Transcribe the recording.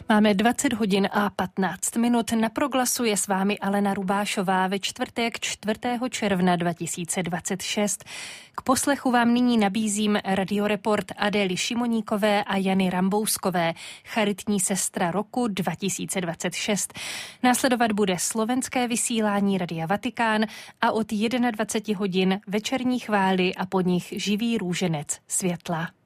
Máme 20 hodin a 15 minut. Na Proglasu je s vámi Alena Rubášová ve čtvrtek 4. června 2026. K poslechu vám nyní nabízím radioreport Adély Šimoníkové a Jany Rambouskové, charitní sestra roku 2026. Následovat bude slovenské vysílání Radia Vatikán a od 21 hodin večerní chvály a po nich živý růženec světla.